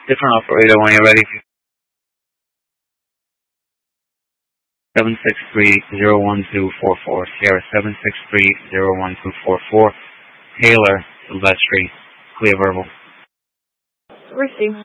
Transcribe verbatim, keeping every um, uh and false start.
Different operator when you're ready. seven six three, zero one two four four. Sierra seven six three, zero one two four four. Taylor Silvestri. Clear verbal. Receive.